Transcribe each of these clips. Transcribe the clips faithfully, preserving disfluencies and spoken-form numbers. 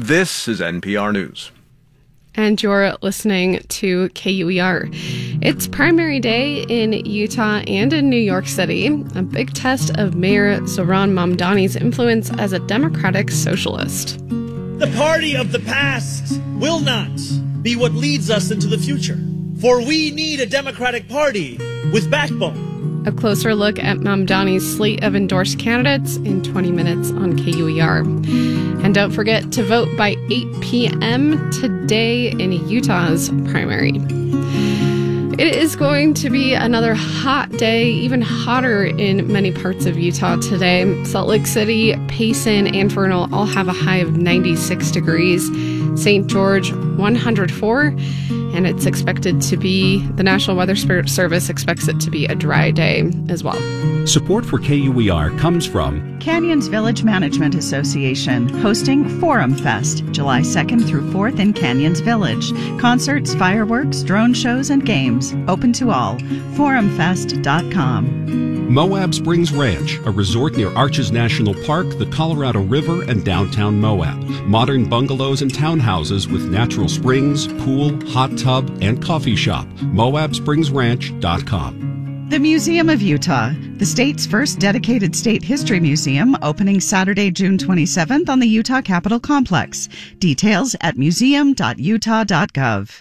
This is N P R News. And you're listening to K U E R. It's primary day in Utah and in New York City, a big test of Mayor Zohran Mamdani's influence as a democratic socialist. The party of the past will not be what leads us into the future, for we need a democratic party with backbone. A closer look at Mamdani's slate of endorsed candidates in twenty minutes on K U E R. And don't forget to vote by eight p.m. today in Utah's primary. It is going to be another hot day, even hotter in many parts of Utah today. Salt Lake City, Payson, and Vernal all have a high of ninety-six degrees. Saint George, one hundred four. And it's expected to be, the National Weather Service expects it to be a dry day as well. Support for K U E R comes from Canyons Village Management Association, hosting Forum Fest, July second through fourth in Canyons Village. Concerts, fireworks, drone shows, and games. Open to all. forum fest dot com. Moab Springs Ranch, a resort near Arches National Park, the Colorado River, and downtown Moab. Modern bungalows and townhouses with natural springs, pool, hot tub, and coffee shop. moab springs ranch dot com. The Museum of Utah, the state's first dedicated state history museum, opening Saturday, June twenty-seventh on the Utah Capitol Complex. Details at museum dot utah dot gov.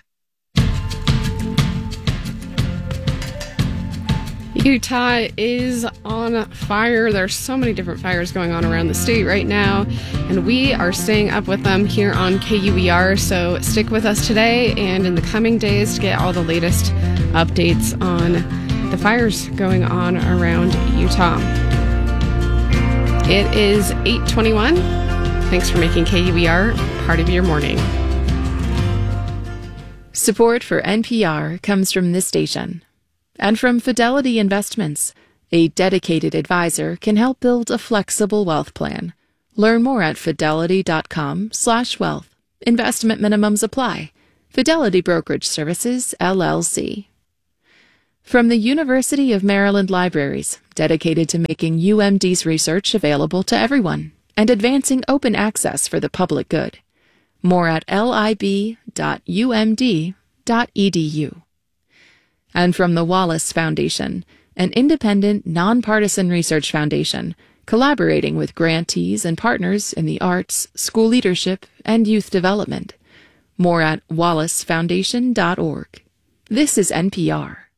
Utah is on fire. There's so many different fires going on around the state right now, and we are staying up with them here on K U E R. So stick with us today and in the coming days to get all the latest updates on the fires going on around Utah. It is eight twenty-one. Thanks for making K U E R part of your morning. Support for N P R comes from this station. And from Fidelity Investments, a dedicated advisor can help build a flexible wealth plan. Learn more at fidelity dot com slash wealth. Investment minimums apply. Fidelity Brokerage Services, L L C. From the University of Maryland Libraries, dedicated to making U M D's research available to everyone and advancing open access for the public good. More at lib dot u m d dot e d u. And from the Wallace Foundation, an independent, nonpartisan research foundation collaborating with grantees and partners in the arts, school leadership, and youth development. More at wallace foundation dot org. This is N P R.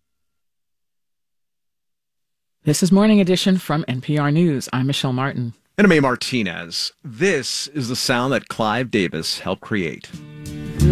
This is Morning Edition from N P R News. I'm Michelle Martin. And I'm A. Martinez. This is the sound that Clive Davis helped create.